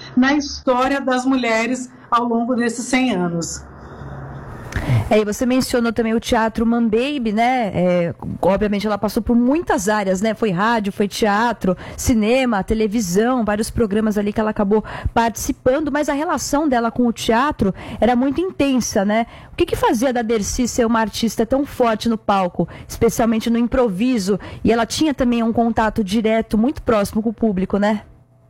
na história das mulheres ao longo desses 100 anos. E você mencionou também o Teatro Mambembe, né? Obviamente ela passou por muitas áreas, né? Foi rádio, foi teatro, cinema, televisão, vários programas ali que ela acabou participando, mas a relação dela com o teatro era muito intensa, né? O que fazia da Dercy ser uma artista tão forte no palco, especialmente no improviso? E ela tinha também um contato direto, muito próximo com o público, né?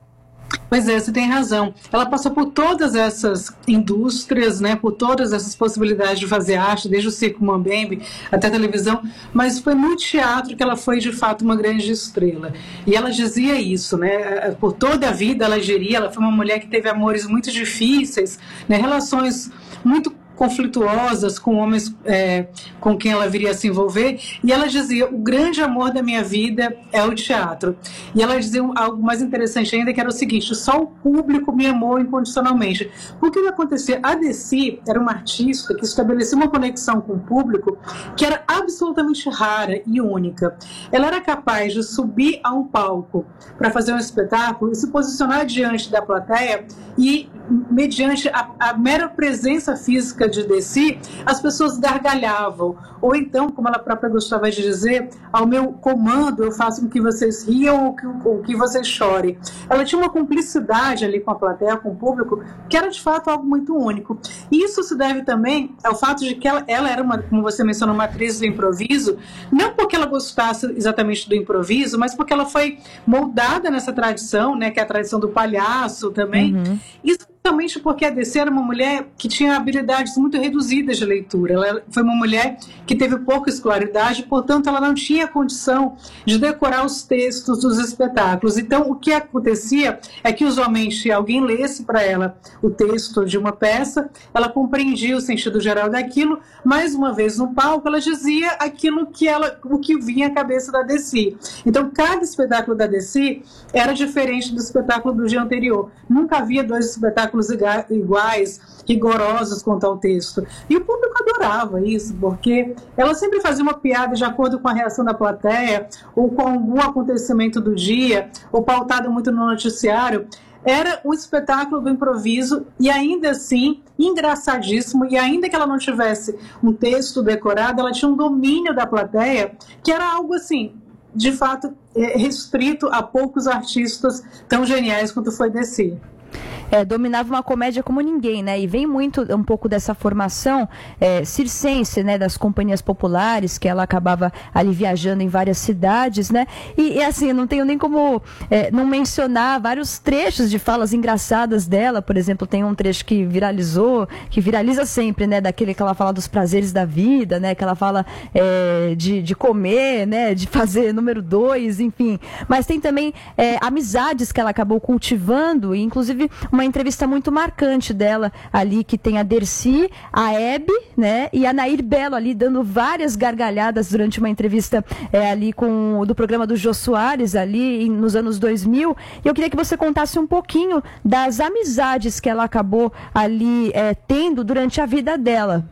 Pois é, você tem razão. Ela passou por todas essas indústrias, né, por todas essas possibilidades de fazer arte, desde o circo Mambembe até a televisão, mas foi no teatro que ela foi, de fato, uma grande estrela. E ela dizia isso, né, por toda a vida ela geria, ela foi uma mulher que teve amores muito difíceis, né, relações muito conflituosas com homens com quem ela viria a se envolver, e ela dizia, o grande amor da minha vida é o teatro. E ela dizia algo mais interessante ainda, que era o seguinte, só o público me amou incondicionalmente. Porque o que acontecia? A Dercy era uma artista que estabelecia uma conexão com o público que era absolutamente rara e única. Ela era capaz de subir a um palco para fazer um espetáculo e se posicionar diante da plateia e, mediante a mera presença física de Dercy, as pessoas gargalhavam. Ou então, como ela própria gostava de dizer, ao meu comando eu faço com que vocês riam ou que vocês chorem. Ela tinha uma cumplicidade ali com a plateia, com o público, que era de fato algo muito único. E isso se deve também ao fato de que ela era uma, como você mencionou, uma atriz do improviso, não porque ela gostasse exatamente do improviso, mas porque ela foi moldada nessa tradição, né, que é a tradição do palhaço também. Isso justamente porque a Dercy era uma mulher que tinha habilidades muito reduzidas de leitura. Ela foi uma mulher que teve pouca escolaridade, portanto ela não tinha condição de decorar os textos dos espetáculos. Então o que acontecia é que usualmente se alguém lesse para ela o texto de uma peça, ela compreendia o sentido geral daquilo, mais uma vez no palco ela dizia aquilo o que vinha à cabeça da Dercy. Então cada espetáculo da Dercy era diferente do espetáculo do dia anterior. Nunca havia dois espetáculos iguais, rigorosos quanto ao texto. E o público adorava isso, porque ela sempre fazia uma piada de acordo com a reação da plateia, ou com algum acontecimento do dia, ou pautado muito no noticiário. Era um espetáculo do improviso e ainda assim engraçadíssimo, e ainda que ela não tivesse um texto decorado, ela tinha um domínio da plateia que era algo assim, de fato, restrito a poucos artistas tão geniais quanto foi Dercy. Dominava uma comédia como ninguém, né? E vem muito um pouco dessa formação circense, né? Das companhias populares, que ela acabava ali viajando em várias cidades, né? E assim, eu não tenho nem como não mencionar vários trechos de falas engraçadas dela. Por exemplo, tem um trecho que viraliza sempre, né? Daquele que ela fala dos prazeres da vida, né? Que ela fala de comer, né? De fazer número 2, enfim. Mas tem também amizades que ela acabou cultivando, e inclusive uma entrevista muito marcante dela ali, que tem a Dercy, a Hebe, né, e a Nair Belo ali dando várias gargalhadas durante uma entrevista ali do programa do Jô Soares ali nos anos 2000. E eu queria que você contasse um pouquinho das amizades que ela acabou ali tendo durante a vida dela.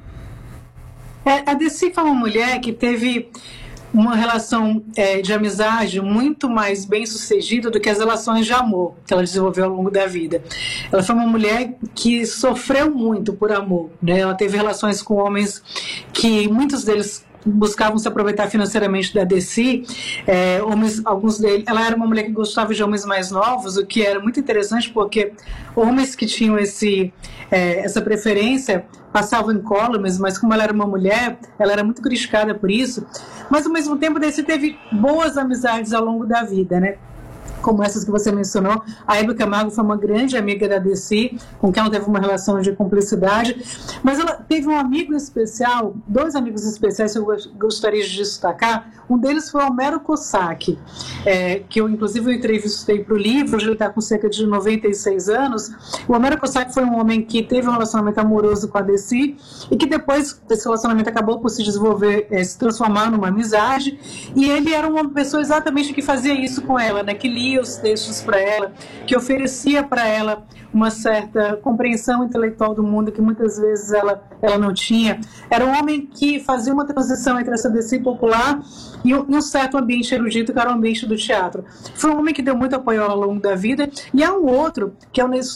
A Dercy foi uma mulher que teve uma relação de amizade muito mais bem sucedida do que as relações de amor que ela desenvolveu ao longo da vida. Ela foi uma mulher que sofreu muito por amor, né? Ela teve relações com homens que muitos deles buscavam se aproveitar financeiramente da Dercy, alguns deles. Ela era uma mulher que gostava de homens mais novos, o que era muito interessante, porque homens que tinham essa preferência passavam incólumes, mas como ela era uma mulher, ela era muito criticada por isso. Mas ao mesmo tempo, Dercy teve boas amizades ao longo da vida, né? Como essas que você mencionou. A Hebe Camargo foi uma grande amiga da Dercy, com quem ela teve uma relação de cumplicidade, mas ela teve um amigo especial, dois amigos especiais que eu gostaria de destacar. Um deles foi o Homero Cossack, que eu inclusive entrevistei para o livro. Hoje ele está com cerca de 96 anos. O Homero Cossack foi um homem que teve um relacionamento amoroso com a Dercy e que depois desse relacionamento acabou por se desenvolver, se transformar numa amizade, e ele era uma pessoa exatamente que fazia isso com ela, né? Que lia os textos para ela, que oferecia para ela uma certa compreensão intelectual do mundo que muitas vezes ela não tinha. Era um homem que fazia uma transição entre essa Dercy popular e um certo ambiente erudito, que era o ambiente do teatro. Foi um homem que deu muito apoio ao longo da vida. E há um outro, que é o